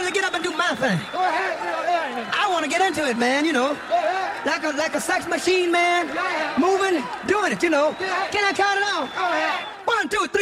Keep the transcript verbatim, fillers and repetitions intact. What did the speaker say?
ready to get up and do my thing. I want to get into it, man, you know. Like a like a sex machine, man. Moving, doing it, you know. Can I count it on? One, two, three.